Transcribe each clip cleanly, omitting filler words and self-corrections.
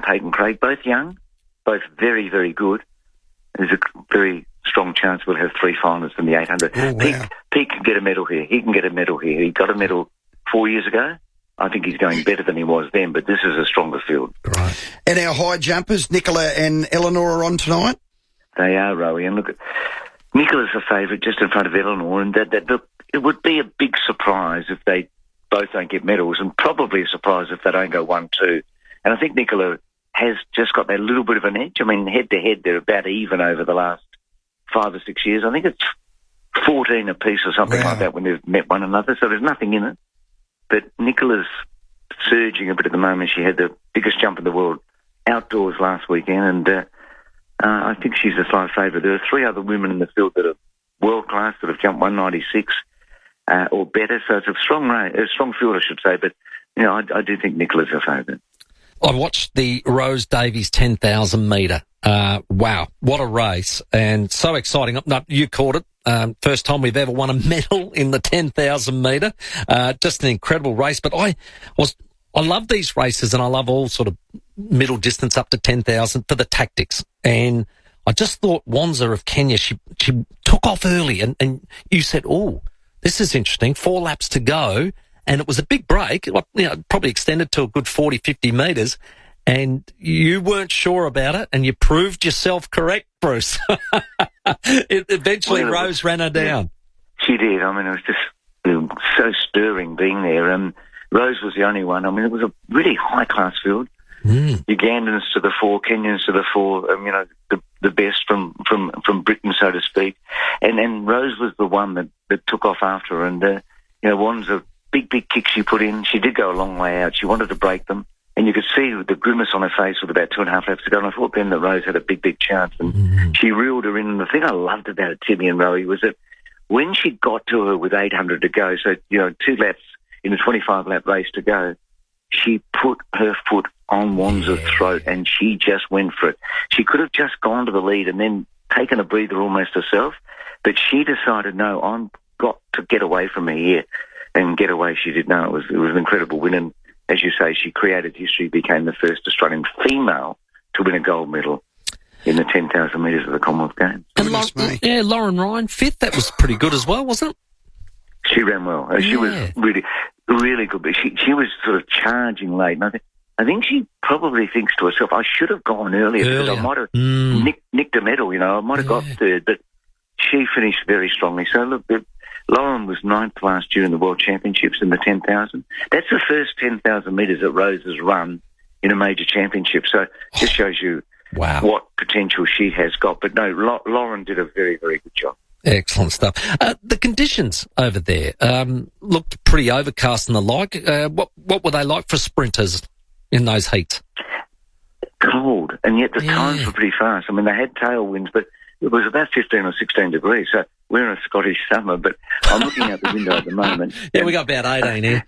Peyton Craig, both young, both very, very good. There's a very strong chance we'll have 3 finalists in the 800. Oh, wow. Pete can get a medal here. He can get a medal here. He got a medal 4 years ago. I think he's going better than he was then, but this is a stronger field. Right. And our high jumpers, Nicola and Eleanor, are on tonight? They are, Rowie. And look, Nicola's a favourite just in front of Eleanor, and look, it would be a big surprise if they both don't get medals, and probably a surprise if they don't go 1-2. And I think Nicola has just got that little bit of an edge. I mean, head-to-head, they're about even over the last 5 or 6 years. I think it's 14 apiece or something like that when they've met one another, so there's nothing in it. But Nicola's surging a bit at the moment. She had the biggest jump in the world outdoors last weekend, and I think she's a slight favourite. There are 3 other women in the field that are world-class, that have jumped 196 or better, so it's a strong field, I should say, but you know, I do think Nicola's a favourite. I watched the Rose Davies 10,000 metre. Wow, what a race, and so exciting. No, you caught it. First time we've ever won a medal in the 10,000 metre. Just an incredible race. But I love these races, and I love all sort of middle distance up to 10,000 for the tactics. And I just thought Wanza of Kenya, she took off early, and you said, oh, this is interesting. 4 laps to go. And it was a big break, you know, probably extended to a good 40, 50 metres. And you weren't sure about it, and you proved yourself correct, Bruce. Eventually, Rose ran her down. She did. I mean, it was just so stirring being there. Rose was the only one. I mean, it was a really high-class field. Ugandans to the 4, Kenyans to the 4, you know, the best from Britain, so to speak. And Rose was the one that took off after her. And, you know, Wanza, big kick she put in. She did go a long way out. She wanted to break them. And you could see the grimace on her face with about 2.5 laps to go. And I thought then that Rose had a big chance. And she reeled her in. And the thing I loved about it, Timmy and Rowie, was that when she got to her with 800 to go, so, you know, 2 laps in a 25-lap race to go, she put her foot on Wanza's throat and she just went for it. She could have just gone to the lead and then taken a breather almost herself. But she decided, no, I've got to get away from her here. And get away she did. No, it was an incredible win. And as you say, she created history, became the first Australian female to win a gold medal in the 10,000 metres of the Commonwealth Games. And Lauren Ryan, 5th. That was pretty good as well, wasn't it? She ran well. She was really, really good. But she was sort of charging late. And I think she probably thinks to herself, I should have gone earlier. Because I might have nicked a medal, you know. I might have got 3rd. But she finished very strongly. So, look, Lauren was 9th last year in the World Championships in the 10,000. That's the first 10,000 metres that Rose has run in a major championship. So it just shows you what potential she has got. But no, Lauren did a very, very good job. Excellent stuff. The conditions over there looked pretty overcast and the like. What were they like for sprinters in those heats? Cold, and yet the times were pretty fast. I mean, they had tailwinds, but it was about 15 or 16 degrees, so we're in a Scottish summer, but I'm looking out the window at the moment. Yeah, we got about 18 here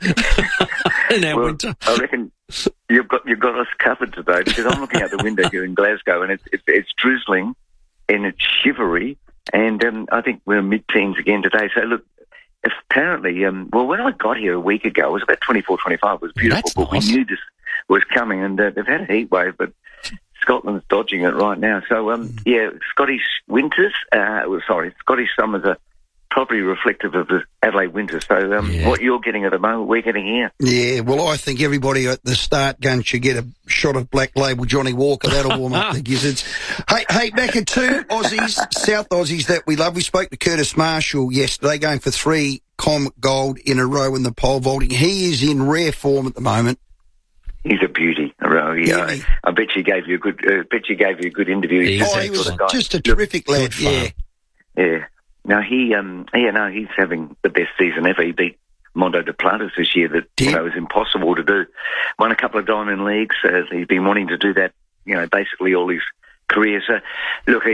in our winter. I reckon you've got us covered today, because I'm looking out the window here in Glasgow, and it's drizzling and it's shivery, and I think we're mid-teens again today. So look, apparently, well, when I got here a week ago, it was about 24, 25. It was beautiful, but nice. We knew this was coming, and they've had a heat wave, but Scotland's dodging it right now. So, Scottish winters, Scottish summers are probably reflective of the Adelaide winters. So, what you're getting at the moment, we're getting here. Yeah, well, I think everybody at the start gun should get a shot of Black Label Johnny Walker. That'll warm up the gizzards. Hey, back at 2 Aussies, South Aussies that we love. We spoke to Curtis Marshall yesterday, going for 3 Com gold in a row in the pole vaulting. He is in rare form at the moment. He's a beauty, Rowie. I bet she gave you a good interview. He was just a terrific lad. Yeah. Now he's having the best season ever. He beat Mondo de Platas this year. That was impossible to do. Won a couple of Diamond Leagues. He's been wanting to do that, basically all his career. So, look,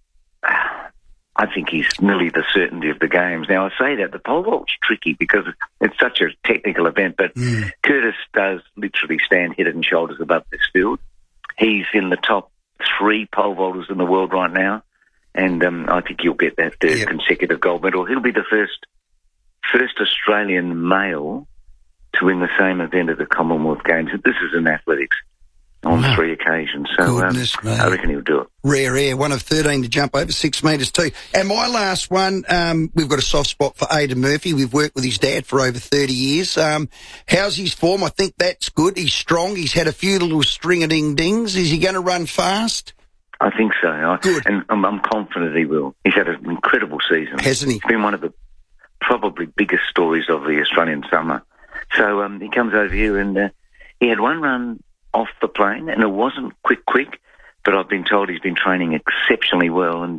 I think he's nearly the certainty of the games. Now, I say that the pole vault's tricky because it's such a technical event, but Curtis does literally stand head and shoulders above this field. He's in the top 3 pole vaulters in the world right now, and I think he'll get that third consecutive gold medal. He'll be the first Australian male to win the same event at the Commonwealth Games. This is in athletics. I on 3 occasions. So I reckon he'll do it. Rare air, one of 13 to jump over 6 metres too. And my last one, we've got a soft spot for Aidan Murphy. We've worked with his dad for over 30 years. How's his form? I think that's good. He's strong. He's had a few little string-a-ding-dings. Is he going to run fast? I think so. Good. And I'm confident he will. He's had an incredible season. Hasn't he? It's been one of the probably biggest stories of the Australian summer. So he comes over here and he had one run off the plane, and it wasn't quick, but I've been told he's been training exceptionally well, and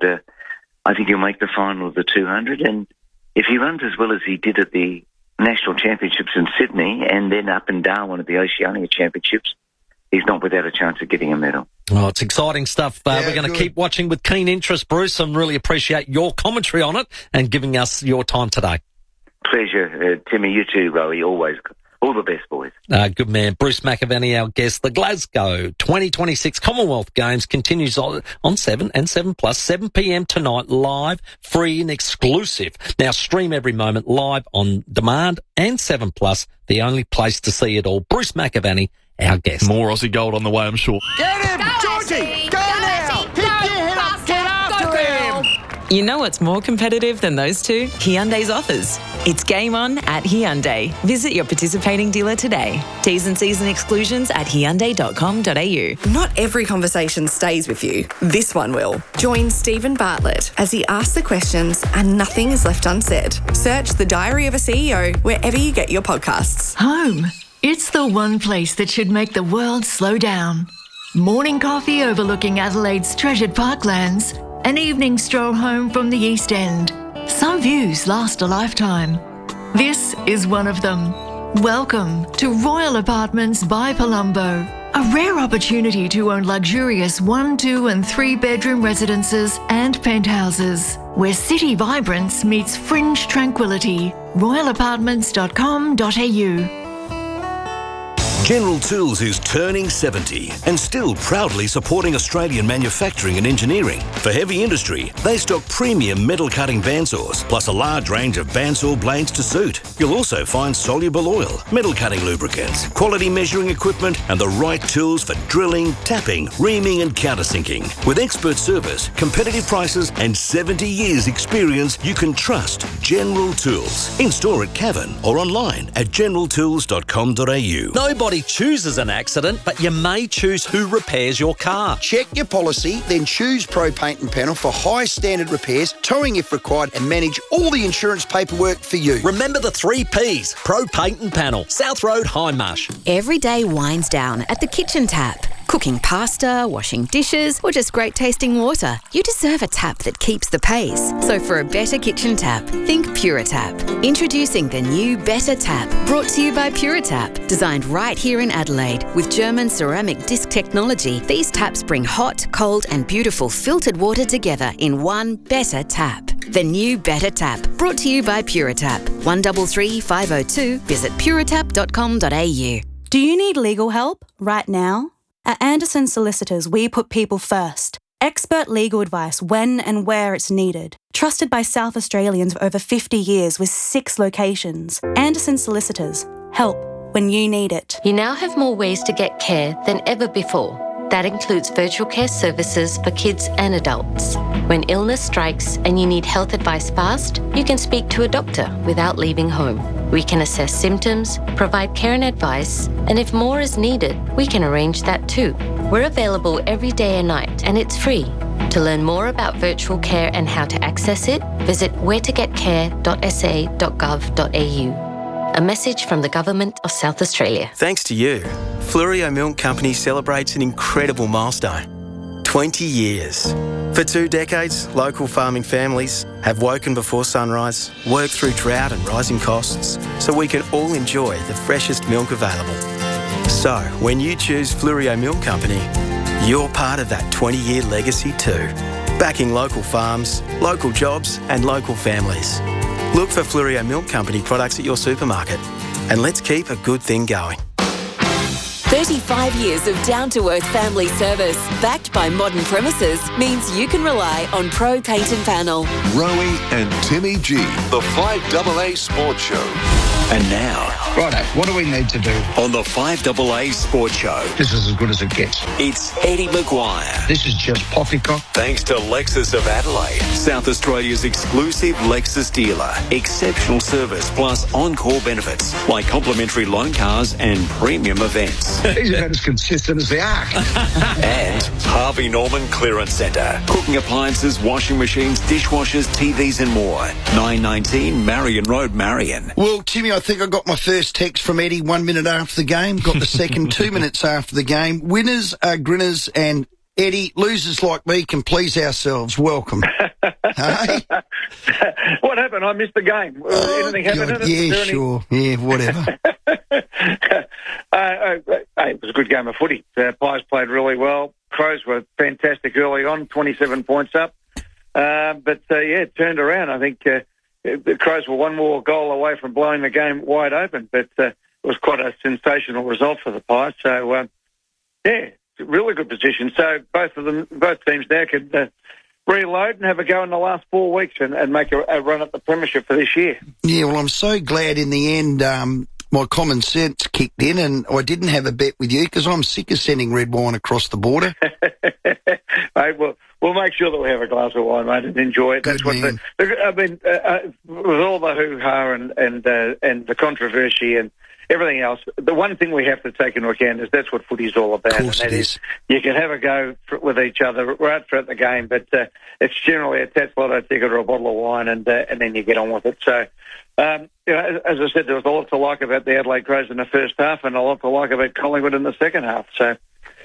I think he'll make the final of the 200. And if he runs as well as he did at the National Championships in Sydney and then up in Darwin at the Oceania Championships, he's not without a chance of getting a medal. Oh, it's exciting stuff. We're going to keep watching with keen interest, Bruce, and really appreciate your commentary on it and giving us your time today. Pleasure, Timmy. You too, Rowie. Always. All the best, boys. Good man. Bruce McAvaney, our guest. The Glasgow 2026 Commonwealth Games continues on 7 and 7+, 7 p.m. tonight, live, free and exclusive. Now stream every moment live on demand and 7+, the only place to see it all. Bruce McAvaney, our guest. More Aussie gold on the way, I'm sure. Get him, Georgie! Go now! Pick your head up, get after him! You know what's more competitive than those two? Hyundai's offers. It's game on at Hyundai. Visit your participating dealer today. T's and C's and exclusions at Hyundai.com.au. Not every conversation stays with you. This one will. Join Stephen Bartlett as he asks the questions and nothing is left unsaid. Search The Diary of a CEO wherever you get your podcasts. Home. It's the one place that should make the world slow down. Morning coffee overlooking Adelaide's treasured parklands. An evening stroll home from the East End. Some views last a lifetime. This is one of them. Welcome to Royal Apartments by Palumbo. A rare opportunity to own luxurious 1, 2 and 3 bedroom residences and penthouses, where city vibrance meets fringe tranquility. royalapartments.com.au. General Tools is turning 70 and still proudly supporting Australian manufacturing and engineering. For heavy industry, they stock premium metal cutting bandsaws, plus a large range of bandsaw blades to suit. You'll also find soluble oil, metal cutting lubricants, quality measuring equipment, and the right tools for drilling, tapping, reaming, and countersinking. With expert service, competitive prices, and 70 years experience, you can trust General Tools. In store at Cavan or online at generaltools.com.au. Nobody chooses an accident, but you may choose who repairs your car. Check your policy, then choose Pro Paint and Panel for high standard repairs, towing if required, and manage all the insurance paperwork for you. Remember the 3 Ps. Pro Paint and Panel. South Road, Hindmarsh. Every day winds down at the kitchen tap. Cooking pasta, washing dishes, or just great tasting water. You deserve a tap that keeps the pace. So for a better kitchen tap, think PuraTap. Introducing the new Better Tap, brought to you by PuraTap. Designed right here in Adelaide with German ceramic disc technology, these taps bring hot, cold and beautiful filtered water together in one better tap. The new Better Tap, brought to you by PuraTap. 133 502. Visit puratap.com.au. Do you need legal help right now? At Anderson Solicitors, we put people first. Expert legal advice when and where it's needed. Trusted by South Australians for over 50 years with 6 locations. Anderson Solicitors. Help when you need it. You now have more ways to get care than ever before. That includes virtual care services for kids and adults. When illness strikes and you need health advice fast, you can speak to a doctor without leaving home. We can assess symptoms, provide care and advice, and if more is needed, we can arrange that too. We're available every day and night, and it's free. To learn more about virtual care and how to access it, visit wheretogetcare.sa.gov.au. A message from the Government of South Australia. Thanks to you, Fleurieu Milk Company celebrates an incredible milestone. 20 years. For 2 decades, local farming families have woken before sunrise, worked through drought and rising costs, so we can all enjoy the freshest milk available. So, when you choose Fleurieu Milk Company, you're part of that 20-year legacy too. Backing local farms, local jobs and local families. Look for Fleurieu Milk Company products at your supermarket, and let's keep a good thing going. 35 years of down-to-earth family service, backed by modern premises, means you can rely on Pro Paint and Panel. Rowie and Timmy G, the 5AA Sports Show. And now, Righto, what do we need to do? on the 5AA Sports Show, This is as good as it gets. it's Eddie Maguire. This is just poppycock. Thanks to Lexus of Adelaide, South Australia's exclusive Lexus dealer. Exceptional service plus on-call benefits like complimentary loan cars and premium events. He's about as consistent as the Ark. And Harvey Norman Clearance Centre. Cooking appliances, washing machines, dishwashers, TVs and more. 919 Marion Road, Marion. Well, Timmy, I think I got my first text from Eddie 1 minute after the game, got the second 2 minutes after the game. Winners are grinners, and Eddie, losers like me can please ourselves. Welcome. Hey? What happened? I missed the game. Anything happened in it? Yeah, sure. Yeah, whatever. It was a good game of footy. Pies played really well. Crows were fantastic early on, 27 points up. It turned around. I think the Crows were one more goal away from blowing the game wide open, but it was quite a sensational result for the Pies. So, really good position. So both teams now could reload and have a go in the last 4 weeks and make a run at the premiership for this year. Yeah, well, I'm so glad in the end my common sense kicked in and I didn't have a bet with you because I'm sick of sending red wine across the border. Mate, we'll make sure that we have a glass of wine, mate, and enjoy it. Good man. With all the hoo-ha and the controversy and everything else, the one thing we have to take into account is that's what footy's all about. Of course and that it is you can have a go with each other right throughout the game, but it's generally a Tats Lotto ticket or a bottle of wine, and then you get on with it. So, as I said, there was a lot to like about the Adelaide Crows in the first half and a lot to like about Collingwood in the second half. So,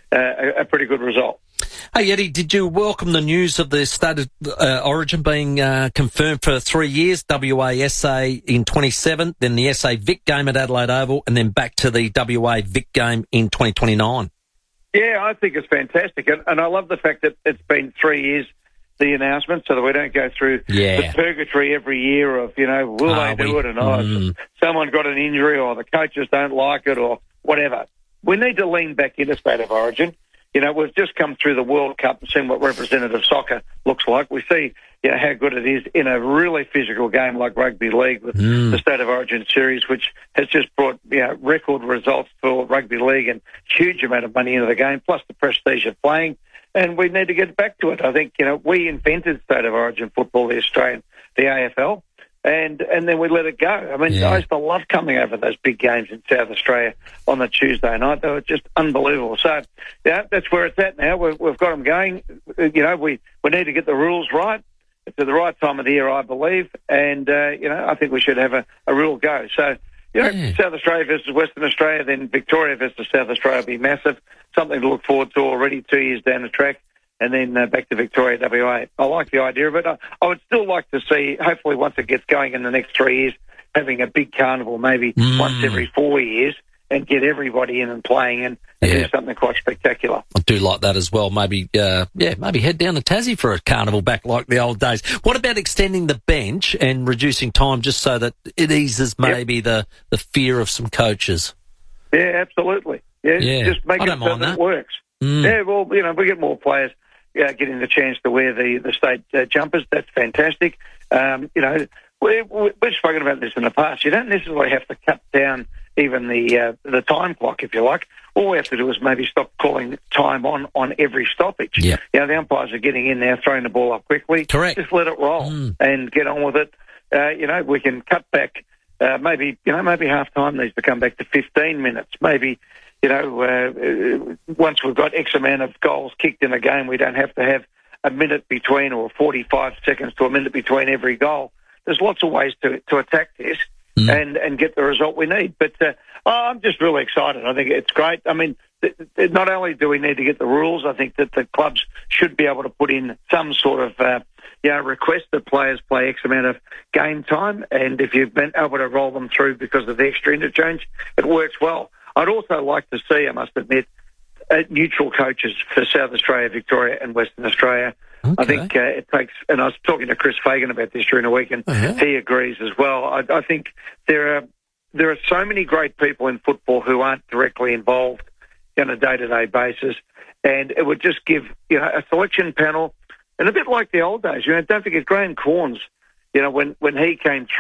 a pretty good result. Hey, Eddie, did you welcome the news of the state of origin being confirmed for 3 years, WA-SA in 27, then the SA Vic game at Adelaide Oval, and then back to the WA Vic game in 2029? Yeah, I think it's fantastic. And I love the fact that it's been 3 years, the announcement, so that we don't go through the purgatory every year of, will they do it? And someone got an injury or the coaches don't like it or whatever. We need to lean back into state of origin. We've just come through the World Cup and seen what representative soccer looks like. We see, how good it is in a really physical game like rugby league with the State of Origin series, which has just brought, record results for rugby league and huge amount of money into the game, plus the prestige of playing. And we need to get back to it. I think, we invented State of Origin football, the Australian, the AFL. And then we let it go. I mean, I used to love coming over those big games in South Australia on the Tuesday night. They were just unbelievable. So, that's where it's at now. We've got them going. We need to get the rules right. It's at the right time of the year, I believe. And, I think we should have a real go. So, South Australia versus Western Australia, then Victoria versus South Australia will be massive. Something to look forward to already 2 years down the track. And then back to Victoria, WA. I like the idea of it. I would still like to see, hopefully once it gets going in the next 3 years, having a big carnival maybe once every 4 years and get everybody in and playing and do something quite spectacular. I do like that as well. Maybe head down to Tassie for a carnival back like the old days. What about extending the bench and reducing time just so that it eases maybe the fear of some coaches? Yeah, absolutely. Yeah. Just make it so that it works. Yeah, well, we get more players getting the chance to wear the state jumpers. That's fantastic. We've spoken about this in the past. You don't necessarily have to cut down even the time clock, if you like. All we have to do is maybe stop calling time on every stoppage. Yeah. The umpires are getting in there, throwing the ball up quickly. Correct. Just let it roll and get on with it. We can cut back. Maybe half time needs to come back to 15 minutes. Maybe. Once we've got X amount of goals kicked in a game, we don't have to have a minute between or 45 seconds to a minute between every goal. There's lots of ways to attack this and get the result we need. But I'm just really excited. I think it's great. I mean, not only do we need to get the rules, I think that the clubs should be able to put in some sort of request that players play X amount of game time. And if you've been able to roll them through because of the extra interchange, it works well. I'd also like to see, I must admit, neutral coaches for South Australia, Victoria and Western Australia. Okay. I think it takes, and I was talking to Chris Fagan about this during the week, and he agrees as well. I think there are so many great people in football who aren't directly involved on a day-to-day basis, and it would just give a selection panel, and a bit like the old days. Don't forget Graham Corns. When he came through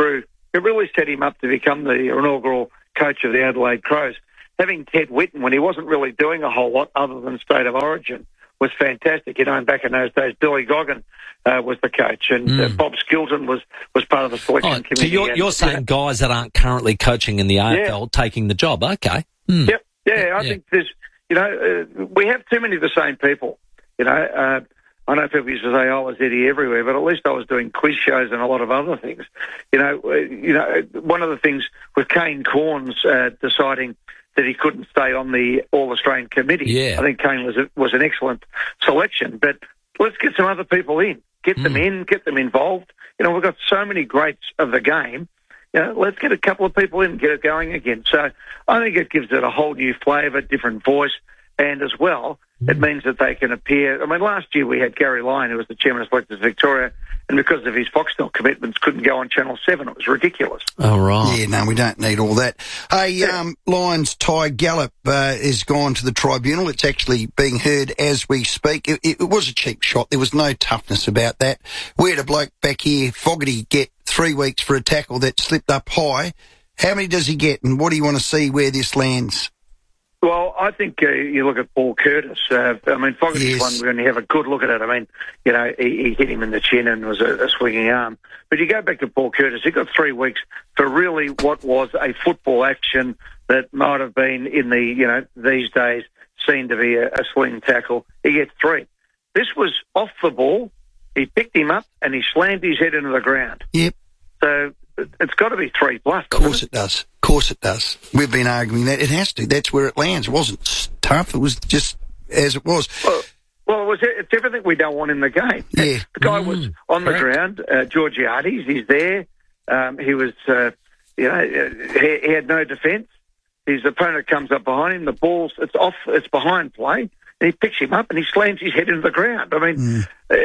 it really set him up to become the inaugural coach of the Adelaide Crows. Having Ted Whitten, when he wasn't really doing a whole lot other than State of Origin, was fantastic. You know, and back in those days, Billy Goggin was the coach, and Bob Skilton was part of the selection committee. So you're saying guys that aren't currently coaching in the AFL taking the job? Okay. Yep. Yeah, I think there's, you know, we have too many of the same people. You know, I know people used to say, "Oh, I was Eddie everywhere," but at least I was doing quiz shows and a lot of other things. You know, one of the things with Kane Corns deciding that he couldn't stay on the All-Australian committee. I think Kane was an excellent selection. But let's get some other people in. Get them in, get them involved. You know, we've got so many greats of the game. You know, let's get a couple of people in and get it going again. So I think it gives it a whole new flavour, different voice, and as well, it means that they can appear. I mean, last year we had Gary Lyon, who was the chairman of Selectors Victoria, and because of his Foxtel commitments, couldn't go on Channel 7. It was ridiculous. Oh, right. Yeah, no, we don't need all that. Hey, Lions Ty Gallop is gone to the tribunal. It's actually being heard as we speak. It was a cheap shot. There was no toughness about that. We had a bloke back here, Fogarty, get 3 weeks for a tackle that slipped up high. How many does he get, and what do you want to see where this lands? Well, I think you look at Paul Curtis. I mean, Fogarty's one when you have a good look at it. I mean, you know, he hit him in the chin and was a swinging arm. But you go back to Paul Curtis, he got 3 weeks for really what was a football action that might have been in the, you know, these days seen to be a swing tackle. He gets 3. This was off the ball. He picked him up and he slammed his head into the ground. Yep. So it's got to be 3+. Of course it does. Of course it does. We've been arguing that. It has to. That's where it lands. It wasn't tough. It was just as it was. Well, it's everything we don't want in the game. Yeah. The guy was on the ground. Georgiades, he's there. He was, you know, he had no defence. His opponent comes up behind him. The ball's, it's behind play. And he picks him up and he slams his head into the ground. I mean,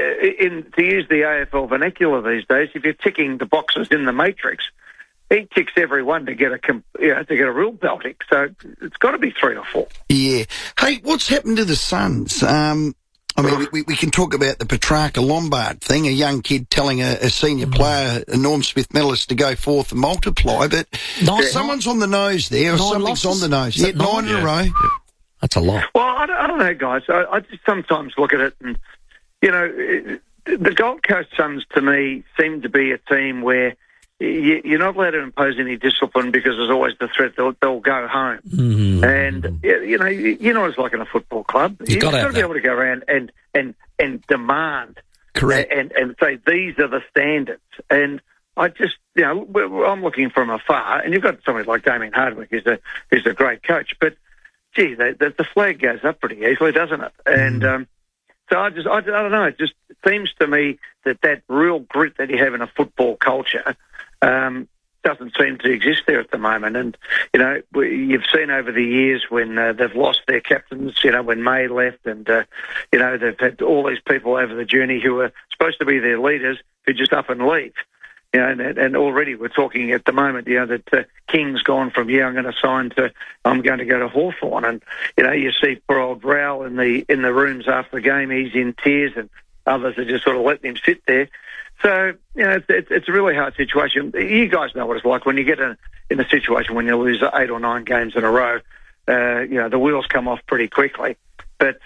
to use the AFL vernacular these days, if you're ticking the boxes in the matrix, he ticks every one to get a real belting. So it's got to be 3 or 4. Yeah. Hey, what's happened to the Suns? I mean, we can talk about the Petrarca Lombard thing, a young kid telling a senior player, a Norm Smith medalist, to go forth and multiply, but someone's on the nose there, or something's on the nose. Yeah, 9 in a row. That's a lot. Well, I don't know, guys. I just sometimes look at it and, you know, the Gold Coast Suns, to me, seem to be a team where you're not allowed to impose any discipline because there's always the threat they'll go home. Mm-hmm. And, you know what it's like in a football club. You've got to be able to go around and demand. Correct. And say, these are the standards. And I just, you know, I'm looking from afar, and you've got somebody like Damien Hardwick who's a great coach, but gee, the flag goes up pretty easily, doesn't it? And so I don't know. It just seems to me that real grit that you have in a football culture doesn't seem to exist there at the moment. And, you know, you've seen over the years when they've lost their captains, you know, when May left and, you know, they've had all these people over the journey who are supposed to be their leaders who just up and leave. You know, and already we're talking at the moment, you know, that King's gone from, I'm going to go to Hawthorn. And, you know, you see poor old Rowell in the rooms after the game, he's in tears, and others are just sort of letting him sit there. So, you know, it's a really hard situation. You guys know what it's like when you get in a situation when you lose 8 or 9 games in a row. You know, the wheels come off pretty quickly. But,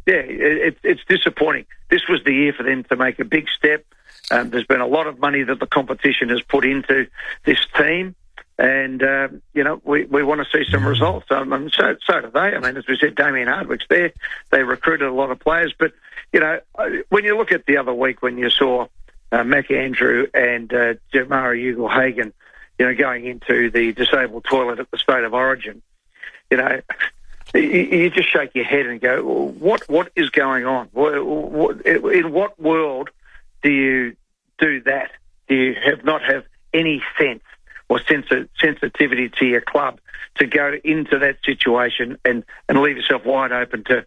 it's disappointing. This was the year for them to make a big step. There's been a lot of money that the competition has put into this team, and, you know, we want to see some results. And so do they. I mean, as we said, Damien Hardwick's there. They recruited a lot of players. But, you know, when you look at the other week when you saw Mac Andrew and Jamara Ugle-Hagan, you know, going into the disabled toilet at the State of Origin, you know, you just shake your head and go, what is going on? In what world do you do that? Do you not have any sense or sensitivity to your club to go into that situation and leave yourself wide open to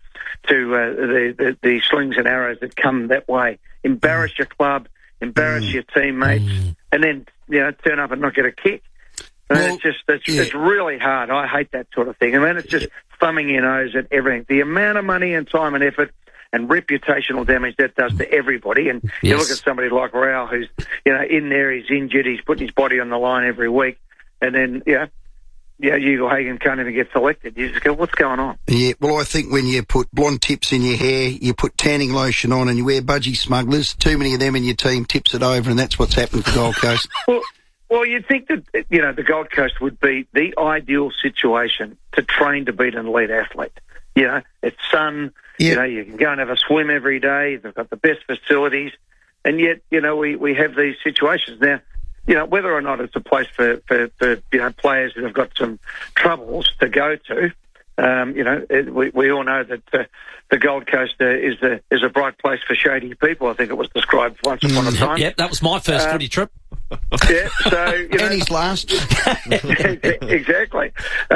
the slings and arrows that come that way? Embarrass your club, embarrass your teammates, and then, you know, turn up and not get a kick. Well, it's really hard. I hate that sort of thing. I mean, it's just thumbing your nose at everything. The amount of money and time and effort and reputational damage that does to everybody. And you look at somebody like Rao, who's, in there, he's injured, he's putting his body on the line every week, and then, Ugle-Hagan can't even get selected. You just go, what's going on? Yeah, well, I think when you put blonde tips in your hair, you put tanning lotion on and you wear budgie smugglers, too many of them in your team tips it over, and that's what's happened to Gold Coast. Well, you'd think that, the Gold Coast would be the ideal situation to train to beat an elite athlete. It's sun, you can go and have a swim every day, they've got the best facilities, and yet, we have these situations. Now, whether or not it's a place for players that have got some troubles to go to, we all know that the Gold Coast is a bright place for shady people. I think it was described once upon a time. Yep, that was my first footy trip. Yeah, so and his last. Exactly.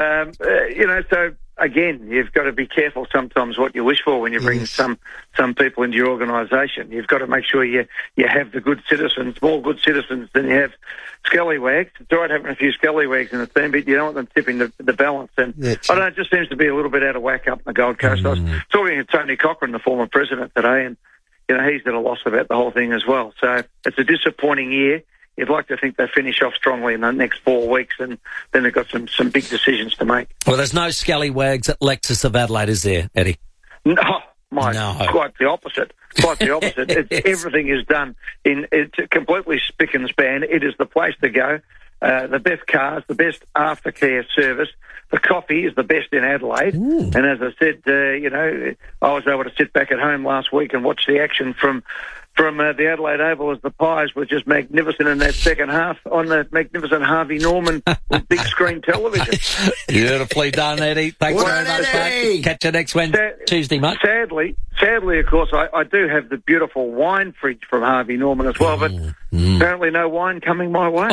So again, you've got to be careful sometimes what you wish for when you bring some people into your organisation. You've got to make sure you have the good citizens, more good citizens than you have scallywags. It's all right having a few scallywags in the team, but you don't want them tipping the balance. And I don't know, it just seems to be a little bit out of whack up in the Gold Coast. I was talking to Tony Cochrane, the former president, today, and he's at a loss about the whole thing as well. So it's a disappointing year. You'd like to think they finish off strongly in the next 4 weeks, and then they've got some big decisions to make. Well, there's no scallywags at Lexus of Adelaide, is there, Eddie? No, quite the opposite. Quite the opposite. Everything is done it's completely spick and span. It is the place to go. The best cars, the best aftercare service. The coffee is the best in Adelaide. And as I said, I was able to sit back at home last week and watch the action from the Adelaide Oval as the Pies were just magnificent in that second half on the magnificent Harvey Norman big screen television. Beautifully done, Eddie. Thanks very much, mate. Catch you next Tuesday, mate. Sadly, of course, I do have the beautiful wine fridge from Harvey Norman as well, but apparently no wine coming my way.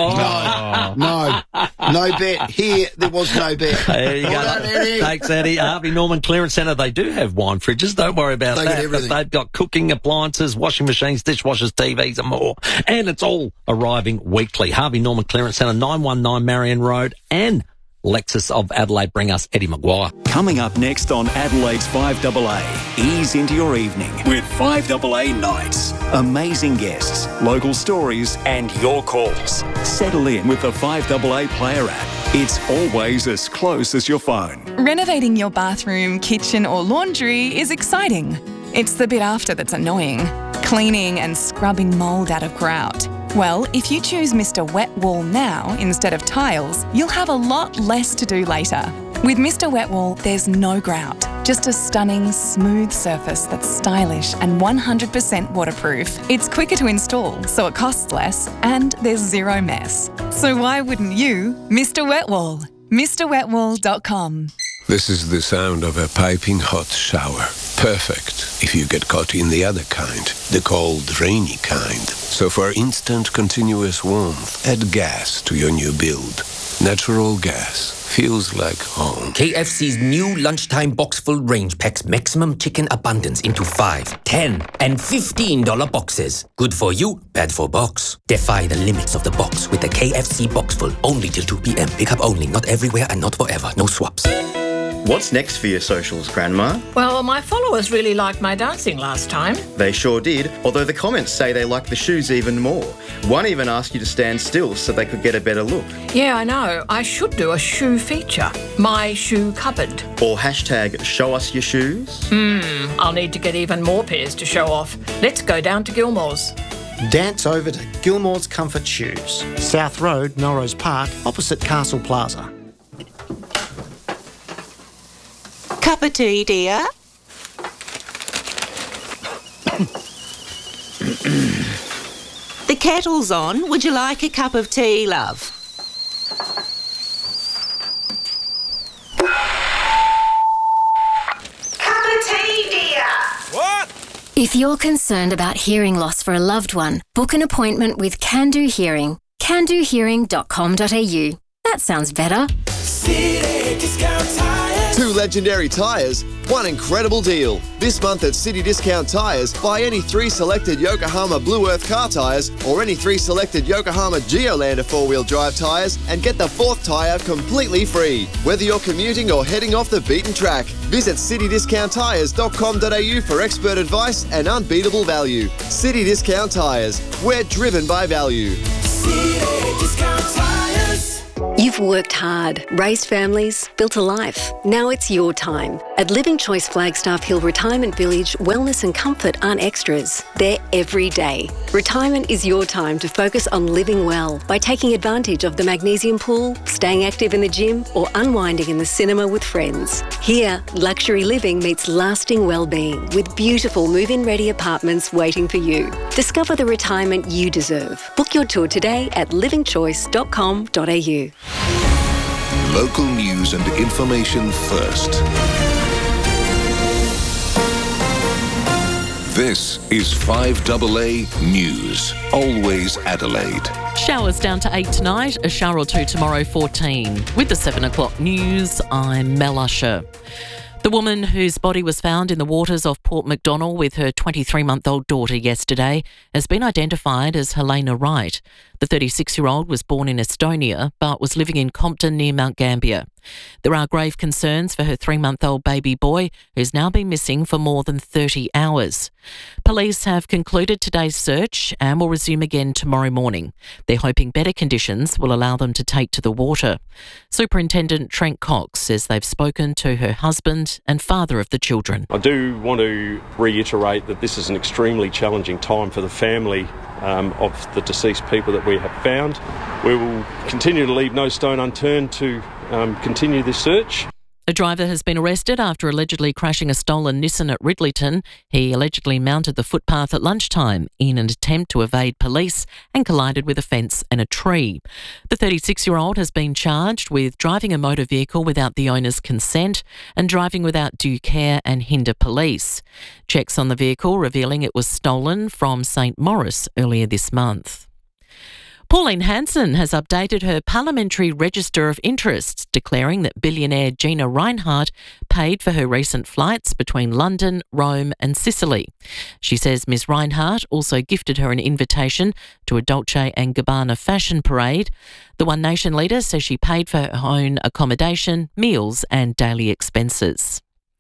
No bet. Here, there was no bet. There you go. Eddie. Thanks, Eddie. Harvey Norman Clearance Centre, they do have wine fridges. Don't worry about that. But they've got cooking appliances, washing machines, dishwashers, TVs and more. And it's all arriving weekly. Harvey Norman Clearance Centre, 919 Marion Road and Lexus of Adelaide. Bring us Eddie Maguire. Coming up next on Adelaide's 5AA, ease into your evening with 5AA Nights. Amazing guests, local stories and your calls. Settle in with the 5AA Player app. It's always as close as your phone. Renovating your bathroom, kitchen or laundry is exciting. It's the bit after that's annoying. Cleaning and scrubbing mould out of grout. Well, if you choose Mr. Wet Wall now instead of tiles, you'll have a lot less to do later. With Mr. Wet Wall, there's no grout, just a stunning, smooth surface that's stylish and 100% waterproof. It's quicker to install, so it costs less, and there's zero mess. So why wouldn't you? Mr. Wet Wall. MrWetWall.com. This is the sound of a piping hot shower. Perfect if you get caught in the other kind, the cold, rainy kind. So for instant, continuous warmth, add gas to your new build. Natural gas feels like home. KFC's new lunchtime box full range packs maximum chicken abundance into 5, 10, and $15 boxes. Good for you, bad for box. Defy the limits of the box with the KFC box full. Only till 2 p.m. Pickup only, not everywhere and not forever. No swaps. What's next for your socials, Grandma? Well, my followers really liked my dancing last time. They sure did, although the comments say they like the shoes even more. One even asked you to stand still so they could get a better look. Yeah, I know. I should do a shoe feature. My shoe cupboard. Or hashtag show us your shoes. I'll need to get even more pairs to show off. Let's go down to Gilmore's. Dance over to Gilmore's Comfort Shoes. South Road, Melrose Park, opposite Castle Plaza. Cup of tea, dear? The kettle's on. Would you like a cup of tea, love? Cup of tea, dear? What? If you're concerned about hearing loss for a loved one, book an appointment with Can Do Hearing. CanDoHearing.com.au. That sounds better. City Discount Tires. 2 legendary tyres, one incredible deal. This month at City Discount Tyres, buy any 3 selected Yokohama Blue Earth car tyres or any 3 selected Yokohama Geolander 4-wheel drive tyres and get the 4th tyre completely free. Whether you're commuting or heading off the beaten track, visit citydiscounttyres.com.au for expert advice and unbeatable value. City Discount Tyres. We're driven by value. You've worked hard, raised families, built a life. Now it's your time. At Living Choice Flagstaff Hill Retirement Village, wellness and comfort aren't extras. They're every day. Retirement is your time to focus on living well by taking advantage of the magnesium pool, staying active in the gym, or unwinding in the cinema with friends. Here, luxury living meets lasting well-being with beautiful move-in ready apartments waiting for you. Discover the retirement you deserve. Book your tour today at livingchoice.com.au. Local news and information first. This is 5AA News. Always Adelaide. Showers down to 8 tonight, a shower or 2 tomorrow, 14. With the 7 o'clock news, I'm Mel Usher. The woman whose body was found in the waters off Port MacDonnell with her 23-month-old daughter yesterday has been identified as Helena Wright. The 36-year-old was born in Estonia but was living in Compton near Mount Gambier. There are grave concerns for her 3-month-old baby boy, who's now been missing for more than 30 hours. Police have concluded today's search and will resume again tomorrow morning. They're hoping better conditions will allow them to take to the water. Superintendent Trent Cox says they've spoken to her husband and father of the children. I do want to reiterate that this is an extremely challenging time for the family of the deceased people that we have found. We will continue to leave no stone unturned to continue this search. A driver has been arrested after allegedly crashing a stolen Nissan at Ridleyton. He allegedly mounted the footpath at lunchtime in an attempt to evade police and collided with a fence and a tree. The 36-year-old has been charged with driving a motor vehicle without the owner's consent and driving without due care and hinder police. Checks on the vehicle revealing it was stolen from St Maurice earlier this month. Pauline Hanson has updated her parliamentary register of interests, declaring that billionaire Gina Rinehart paid for her recent flights between London, Rome and Sicily. She says Ms Rinehart also gifted her an invitation to a Dolce & Gabbana fashion parade. The One Nation leader says she paid for her own accommodation, meals and daily expenses.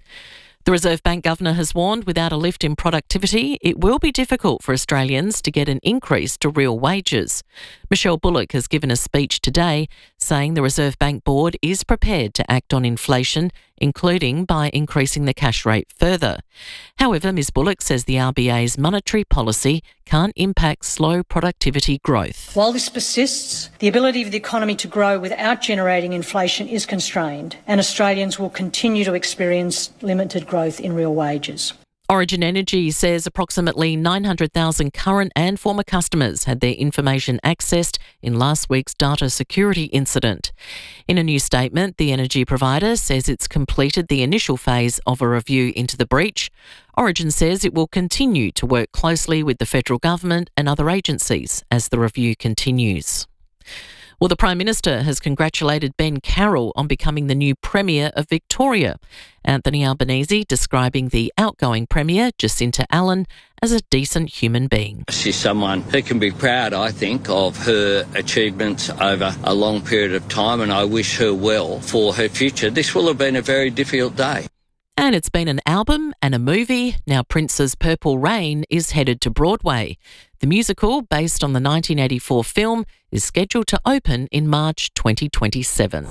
The Reserve Bank Governor has warned without a lift in productivity, it will be difficult for Australians to get an increase to real wages. Michelle Bullock has given a speech today saying the Reserve Bank Board is prepared to act on inflation, including by increasing the cash rate further. However, Ms Bullock says the RBA's monetary policy can't impact slow productivity growth. While this persists, the ability of the economy to grow without generating inflation is constrained, and Australians will continue to experience limited growth in real wages. Origin Energy says approximately 900,000 current and former customers had their information accessed in last week's data security incident. In a new statement, the energy provider says it's completed the initial phase of a review into the breach. Origin says it will continue to work closely with the federal government and other agencies as the review continues. Well, the Prime Minister has congratulated Ben Carroll on becoming the new Premier of Victoria. Anthony Albanese describing the outgoing Premier, Jacinta Allen, as a decent human being. She's someone who can be proud, I think, of her achievements over a long period of time, and I wish her well for her future. This will have been a very difficult day. And it's been an album and a movie. Now Prince's Purple Rain is headed to Broadway. The musical, based on the 1984 film, is scheduled to open in March 2027.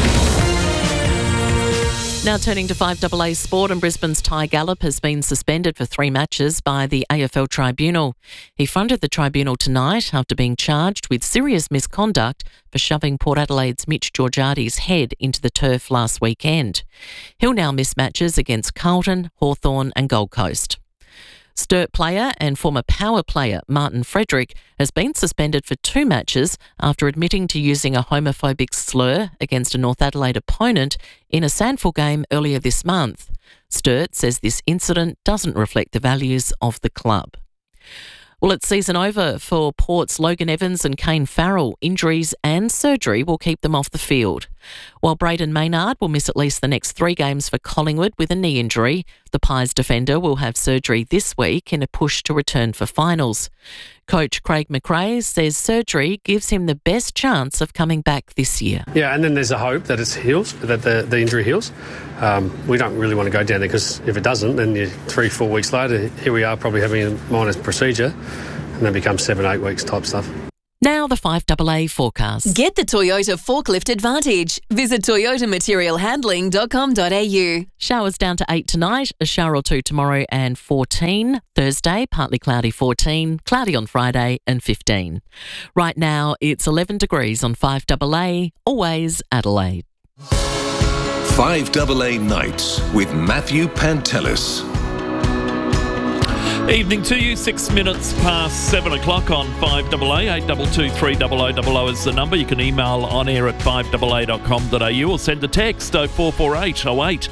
Now turning to 5AA Sport, and Brisbane's Ty Gallop has been suspended for 3 matches by the AFL Tribunal. He fronted the tribunal tonight after being charged with serious misconduct for shoving Port Adelaide's Mitch Georgiades' head into the turf last weekend. He'll now miss matches against Carlton, Hawthorn and Gold Coast. Sturt player and former Power player Martin Frederick has been suspended for 2 matches after admitting to using a homophobic slur against a North Adelaide opponent in a SANFL game earlier this month. Sturt says this incident doesn't reflect the values of the club. Well, it's season over for Port's Logan Evans and Kane Farrell. Injuries and surgery will keep them off the field. While Braden Maynard will miss at least the next 3 games for Collingwood with a knee injury, the Pies defender will have surgery this week in a push to return for finals. Coach Craig McRae says surgery gives him the best chance of coming back this year. Yeah, and then there's a hope that it heals, that the injury heals. We don't really want to go down there because if it doesn't, then 3-4 weeks later, here we are probably having a minor procedure and then becomes 7-8 weeks type stuff. Now the 5AA forecast. Get the Toyota Forklift Advantage. Visit toyotamaterialhandling.com.au. Showers down to 8 tonight, a shower or 2 tomorrow and 14. Thursday, partly cloudy 14, cloudy on Friday and 15. Right now, it's 11 degrees on 5AA, always Adelaide. 5AA Nights with Matthew Pantelis. Evening to you, 6 minutes past 7 o'clock on 5AA, 822 300 is the number. You can email on air at 5AA.com.au or send a text 0448 08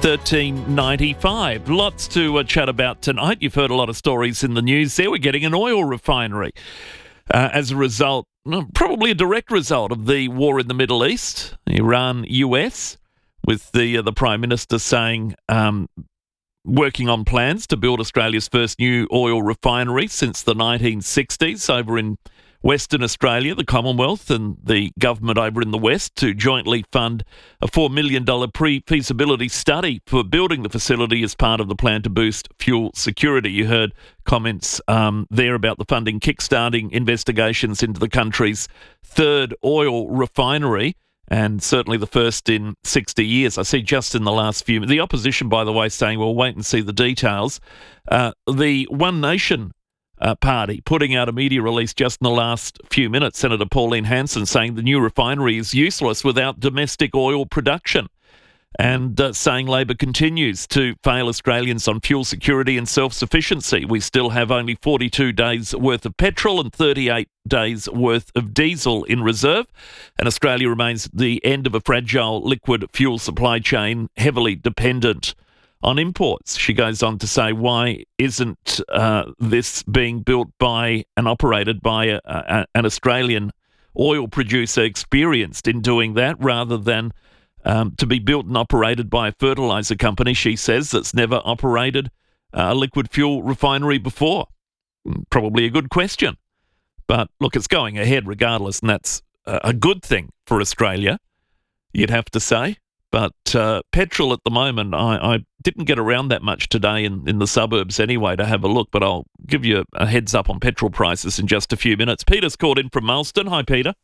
1395. Lots to chat about tonight. You've heard a lot of stories in the news there. We're getting an oil refinery as a result, probably a direct result of the war in the Middle East, Iran-US, with the Prime Minister saying working on plans to build Australia's first new oil refinery since the 1960s over in Western Australia, the Commonwealth and the government over in the West to jointly fund a $4 million pre-feasibility study for building the facility as part of the plan to boost fuel security. You heard comments there about the funding kickstarting investigations into the country's third oil refinery, and certainly the first in 60 years. I see just in the last few minutes. The opposition, by the way, saying, well, wait and see the details. The One Nation party putting out a media release just in the last few minutes, Senator Pauline Hanson saying the new refinery is useless without domestic oil production, and saying Labor continues to fail Australians on fuel security and self-sufficiency. We still have only 42 days worth of petrol and 38 days worth of diesel in reserve, and Australia remains at the end of a fragile liquid fuel supply chain heavily dependent on imports. She goes on to say, why isn't this being built by and operated by an Australian oil producer experienced in doing that rather than to be built and operated by a fertiliser company, she says, that's never operated a liquid fuel refinery before? Probably a good question. But look, it's going ahead regardless, and that's a good thing for Australia, you'd have to say. But petrol at the moment, I didn't get around that much today in the suburbs anyway to have a look, but I'll give you a heads up on petrol prices in just a few minutes. Peter's called in from Marsden. Hi, Peter.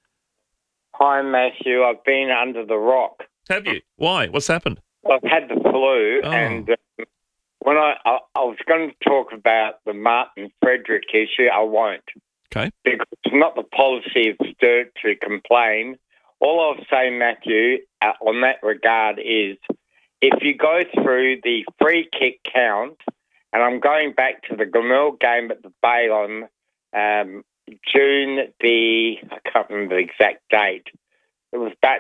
Hi, Matthew. I've been under the rock. Have you? Why? What's happened? I've had the flu, and when I was going to talk about the Martin Frederick issue, I won't. Okay. Because it's not the policy of Sturt to complain. All I'll say, Matthew, on that regard is if you go through the free kick count, and I'm going back to the Glenelg game at the Bay on June I can't remember the exact date. It was about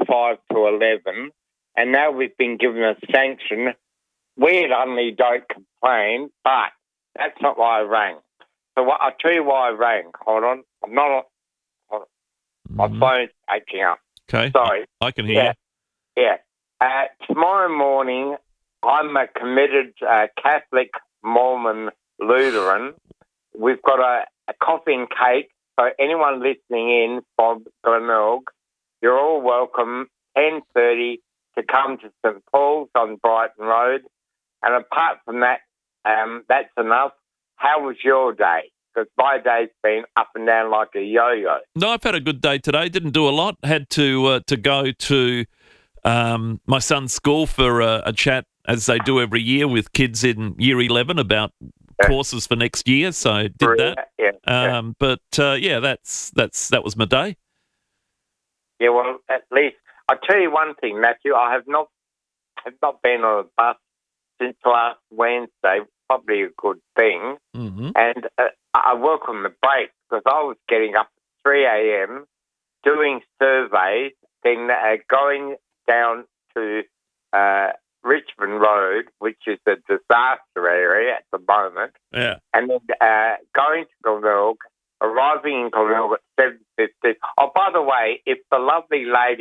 25-11, and now we've been given a sanction. We only don't complain, but that's not why I rang. So I'll tell you why I rang. Hold on. I'm not on. My phone's acting up. Okay. Sorry. I can hear you. Yeah. Tomorrow morning, I'm a committed Catholic, Mormon, Lutheran. We've got a coffee and cake. So anyone listening in from Glenelg, you're all welcome, 10:30, to come to St Paul's on Brighton Road. And apart from that, that's enough. How was your day? Because my day's been up and down like a yo-yo. No, I've had a good day today. Didn't do a lot. Had to go to my son's school for a chat, as they do every year with kids in Year 11 about courses for next year. So did that. But that was my day. Yeah, well, at least I'll tell you one thing, Matthew. I have not been on a bus since last Wednesday. Probably a good thing. Mm-hmm. And I work on the break because I was getting up at 3 a.m. doing surveys, then going down to Richmond Road, which is a disaster area at the moment. Yeah. And then going to Glenelg, arriving in Glenelg at 7:50. Oh, by the way, if the lovely lady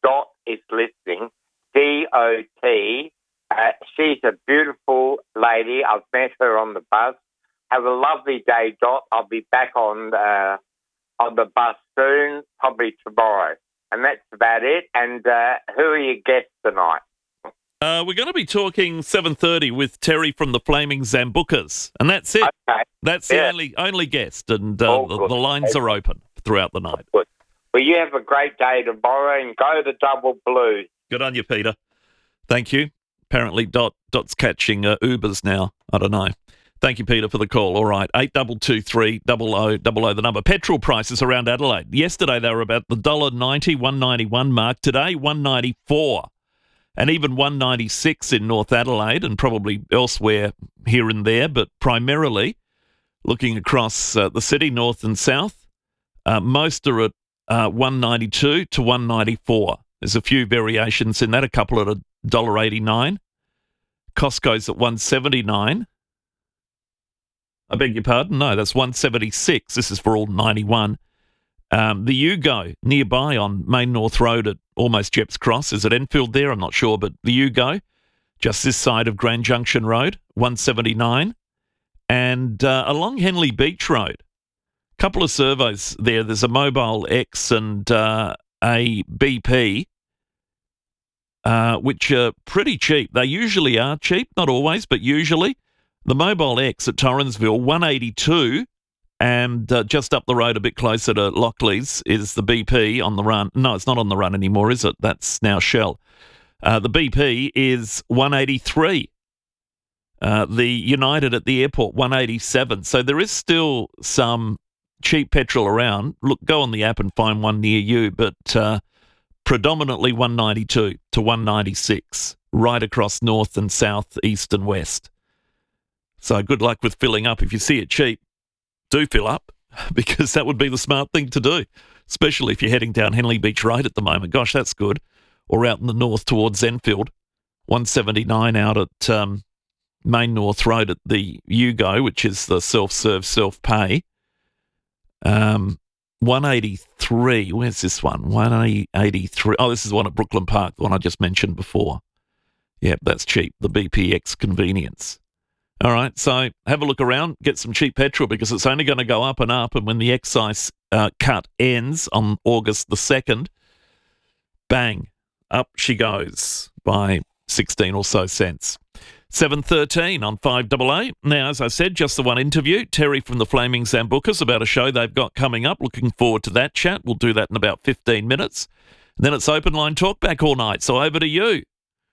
Dot is listening. DOT. She's a beautiful lady. I've met her on the bus. Have a lovely day, Dot. I'll be back on the bus soon, probably tomorrow. And that's about it. And who are your guests tonight? We're going to be talking 7:30 with Terry from the Flaming Zambucas, and that's it. Okay. That's the only guest, and the lines are open throughout the night. Good. Well, you have a great day tomorrow, and go the Double Blues. Good on you, Peter. Thank you. Apparently, Dot's catching Ubers now. I don't know. Thank you, Peter, for the call. All right, 8223 0000, the number. Petrol prices around Adelaide. Yesterday they were about the $1.90, $1.91 mark. Today, $1.94. And even $1.96 in North Adelaide and probably elsewhere here and there, but primarily looking across the city, north and south, most are at $1.92 to $1.94. There's a few variations in that, a couple at $1.89. Costco's at $1.79. I beg your pardon? No, that's $1.76. This is for all 91. The U-Go nearby on Main North Road at almost Jepps Cross. Is it Enfield there? I'm not sure, but the U-Go, just this side of Grand Junction Road, $1.79. And along Henley Beach Road, a couple of servos there. There's a Mobile X and a BP, which are pretty cheap. They usually are cheap, not always, but usually. The Mobile X at Torrensville, $182. And just up the road a bit closer to Lockley's is the BP on the run. No, it's not on the run anymore, is it? That's now Shell. The BP is $183. The United at the airport, $187. So there is still some cheap petrol around. Look, go on the app and find one near you, but predominantly $192 to $196, right across north and south, east and west. So good luck with filling up. If you see it cheap, do fill up, because that would be the smart thing to do, especially if you're heading down Henley Beach Road at the moment. Gosh, that's good. Or out in the north towards Enfield. $179 out at Main North Road at the U-Go, which is the self-serve, self-pay. $183. Where's this one? $183. Oh, this is one at Brooklyn Park, the one I just mentioned before. Yep, that's cheap. The BPX convenience. All right, so have a look around, get some cheap petrol, because it's only going to go up and up, and when the excise cut ends on August the 2nd, bang, up she goes by 16 or so cents. 7:13 on 5AA. Now, as I said, just the one interview. Terry from the Flaming Zambucas about a show they've got coming up. Looking forward to that chat. We'll do that in about 15 minutes. And then it's open line talkback all night, so over to you.